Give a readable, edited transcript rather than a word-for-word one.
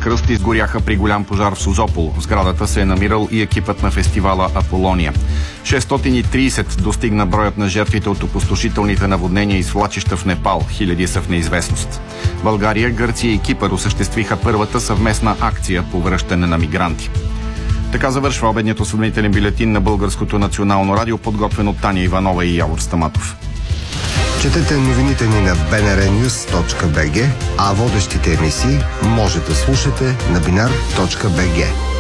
кръст изгоряха при голям пожар в Созопол. В сградата се е намирал и екипът на фестивала Аполония. 630 достигна броят на жертвите от опустошителните наводнения и свлачища в Непал. Хиляди са в неизвестност. България, Гърция и Кипър осъществиха първата съвместна акция по връщане на мигранти. Така завършва обедният осведомителен бюлетин на Българското национално радио, подготвен от Таня Иванова и Явор Стаматов. Четете новините ни на bnrnews.bg, а водещите емисии може да слушате на binar.bg.